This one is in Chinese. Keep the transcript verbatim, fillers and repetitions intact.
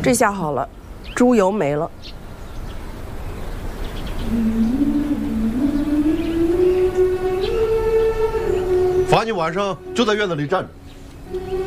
这下好了，猪油没了。 罚你晚上就在院子里站着。